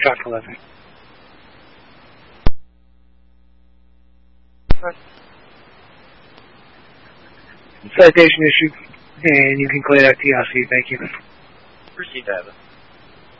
Dock 11. Citation issued, and you can clear that TLC. Thank you. Proceed, Evan.